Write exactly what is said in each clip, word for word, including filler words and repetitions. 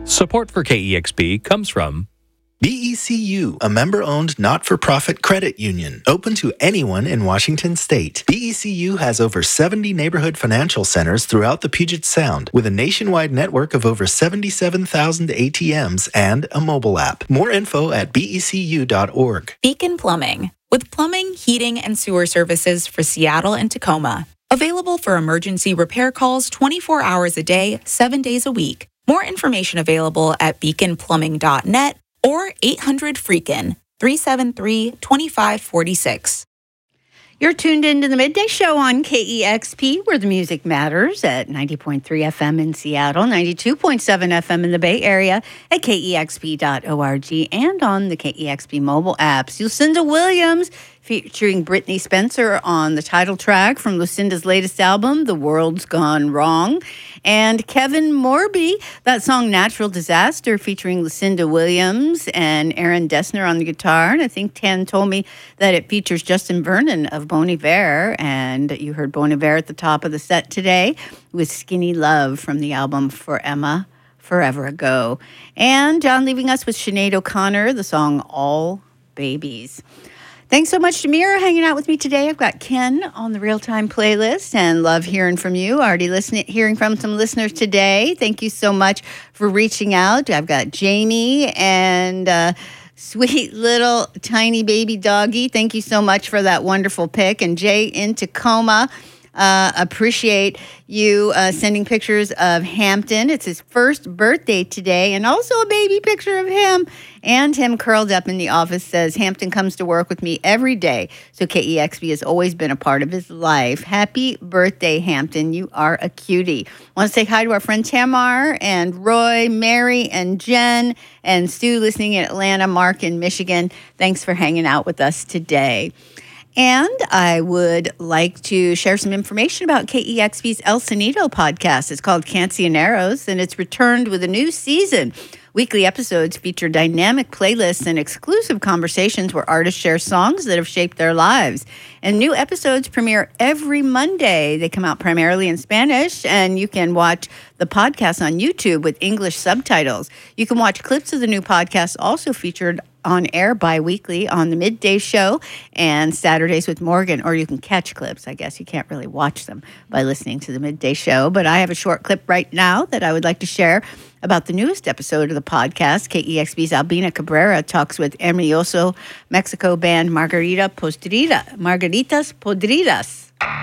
Support for K E X P comes from B E C U, a member-owned not-for-profit credit union, open to anyone in Washington state. B E C U has over seventy neighborhood financial centers throughout the Puget Sound, with a nationwide network of over seventy-seven thousand A T Ms and a mobile app. More info at B E C U dot org. Beacon Plumbing, with plumbing, heating, and sewer services for Seattle and Tacoma. Available for emergency repair calls twenty-four hours a day, seven days a week. More information available at beacon plumbing dot net or eight hundred freakin, three seven three, two five four six. You're tuned into the Midday Show on K E X P, where the music matters, at ninety point three F M in Seattle, ninety-two point seven F M in the Bay Area, at K E X P dot org, and on the K E X P mobile apps. Lucinda Williams featuring Brittany Spencer on the title track from Lucinda's latest album, The World's Gone Wrong. And Kevin Morby, that song Natural Disaster, featuring Lucinda Williams and Aaron Dessner on the guitar. And I think Tan told me that it features Justin Vernon of Bon Iver. And you heard Bon Iver at the top of the set today with Skinny Love from the album For Emma Forever Ago. And John leaving us with Sinead O'Connor, the song All Babies. Thanks so much to Mira hanging out with me today. I've got Ken on the real-time playlist and love hearing from you. Already listening, hearing from some listeners today. Thank you so much for reaching out. I've got Jamie and uh, sweet little tiny baby doggy. Thank you so much for that wonderful pic. And Jay in Tacoma. Uh, appreciate you uh, sending pictures of Hampton. It's his first birthday today, and also a baby picture of him. And him curled up in the office says, Hampton comes to work with me every day, so K E X P has always been a part of his life. Happy birthday, Hampton. You are a cutie. Want to say hi to our friend Tamar and Roy, Mary, and Jen, and Stu listening in Atlanta, Mark in Michigan. Thanks for hanging out with us today. And I would like to share some information about K E X P's El Sonido podcast. It's called Cancioneros, and it's returned with a new season. Weekly episodes feature dynamic playlists and exclusive conversations where artists share songs that have shaped their lives. And new episodes premiere every Monday. They come out primarily in Spanish, and you can watch the podcast on YouTube with English subtitles. You can watch clips of the new podcast also featured on air bi-weekly on the Midday Show and Saturdays with Morgan, or you can catch clips. I guess you can't really watch them by listening to the Midday Show, but I have a short clip right now that I would like to share about the newest episode of the podcast. K E X P's Albina Cabrera talks with Hermoso Mexico band Margarita Podrida, Margaritas Podridas.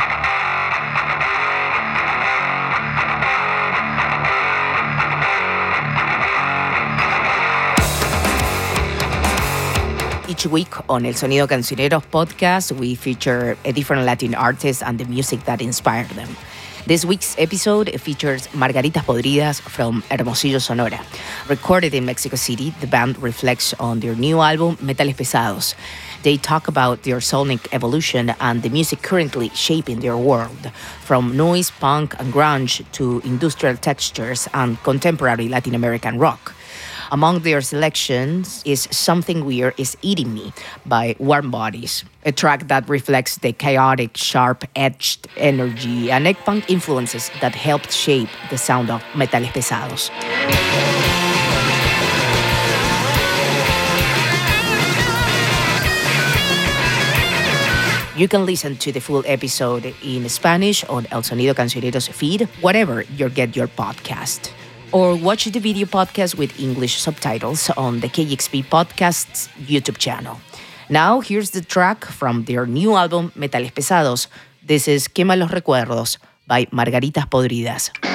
Each week on El Sonido Cancioneros podcast, we feature a different Latin artist and the music that inspired them. This week's episode features Margaritas Podridas from Hermosillo, Sonora. Recorded in Mexico City, the band reflects on their new album, Metales Pesados. They talk about their sonic evolution and the music currently shaping their world, from noise, punk, and grunge to industrial textures and contemporary Latin American rock. Among their selections is Something Weird Is Eating Me by Warm Bodies, a track that reflects the chaotic, sharp-edged energy and egg punk influences that helped shape the sound of Metales Pesados. You can listen to the full episode in Spanish on El Sonido Cancioneros feed, wherever you get your podcast. Or watch the video podcast with English subtitles on the K E X P Podcast's YouTube channel. Now, here's the track from their new album, Metales Pesados. This is Quema los Recuerdos by Margaritas Podridas.